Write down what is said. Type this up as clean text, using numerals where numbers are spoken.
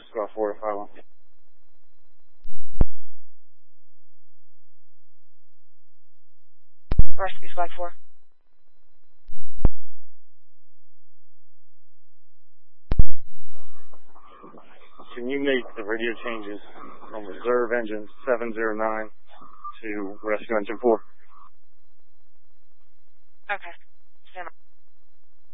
Squad 4 to 5-1. Rescue Squad 4. Can you make the radio changes from reserve engine 709 to rescue engine 4? Okay. Stand by.